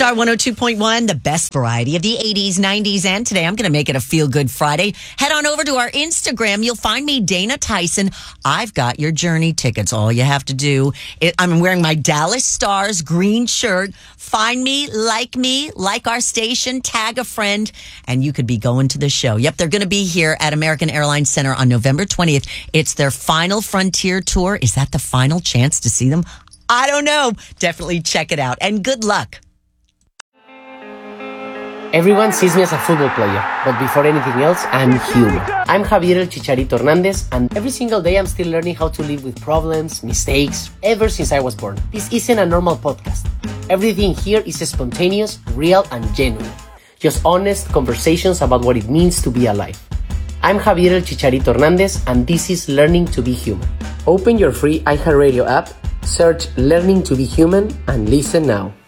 Star 102.1, the best variety of the 80s, 90s, and today I'm going to make it a feel-good Friday. Head on over to our Instagram. You'll find me, Dana Tyson. I've got your Journey tickets. All you have to do, I'm wearing my Dallas Stars green shirt. Find me, like our station, tag a friend, and you could be going to the show. Yep, they're going to be here at American Airlines Center on November 20th. It's their final Frontier tour. Is that the final chance to see them? I don't know. Definitely check it out. And good luck. Everyone sees me as a football player, but before anything else, I'm human. I'm Javier El Chicharito Hernandez, and every single day I'm still learning how to live with problems, mistakes, ever since I was born. This isn't a normal podcast. Everything here is spontaneous, real, and genuine. Just honest conversations about what it means to be alive. I'm Javier El Chicharito Hernandez, and this is Learning to be Human. Open your free iHeartRadio app, search Learning to be Human, and listen now.